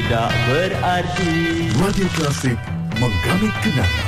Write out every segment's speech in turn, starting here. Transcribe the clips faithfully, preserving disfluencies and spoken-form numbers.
tidak berarti. Radio Klasik menggamit kenangan.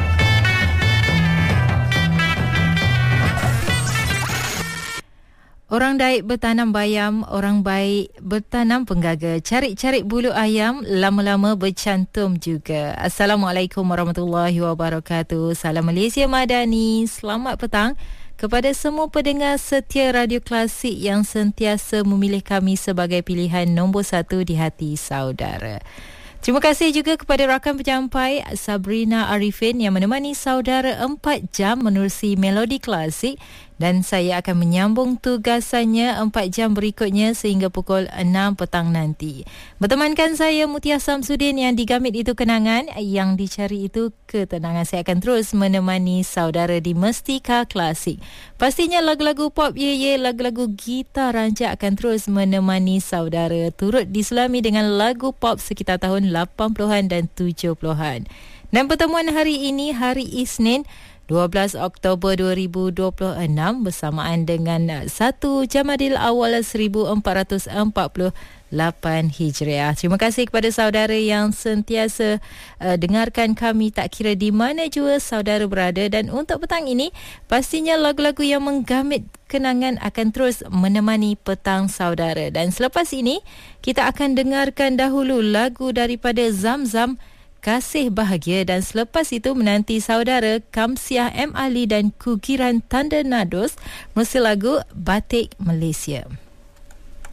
Orang daik bertanam bayam, orang baik bertanam penggaga. Cari-cari bulu ayam, lama-lama bercantum juga. Assalamualaikum warahmatullahi wabarakatuh. Salam Malaysia Madani. Selamat petang kepada semua pendengar setia Radio Klasik yang sentiasa memilih kami sebagai pilihan nombor satu di hati saudara. Terima kasih juga kepada rakan penyampai Sabrina Arifin yang menemani saudara empat jam menerusi melodi klasik, dan saya akan menyambung tugasannya empat jam berikutnya sehingga pukul enam petang nanti. Bertemankan saya Mutia Samsudin yang digamit itu kenangan, yang dicari itu ketenangan. Saya akan terus menemani saudara di Mestika Klasik. Pastinya lagu-lagu pop ye ye, lagu-lagu gitar rancak akan terus menemani saudara, turut diselami dengan lagu pop sekitar tahun lapan puluhan dan tujuh puluhan. Dan pertemuan hari ini, hari Isnin dua belas Oktober dua ribu dua puluh enam bersamaan dengan satu Jamadil Awal seribu empat ratus empat puluh lapan Hijriah. Terima kasih kepada saudara yang sentiasa uh, dengarkan kami tak kira di mana jua saudara berada. Dan untuk petang ini, pastinya lagu-lagu yang menggamit kenangan akan terus menemani petang saudara. Dan selepas ini, kita akan dengarkan dahulu lagu daripada Zamzam, Kasih Bahagia, dan selepas itu menanti saudara Kamsiah M. Ali dan Kugiran Tanda Nados menerusi lagu Batik Malaysia.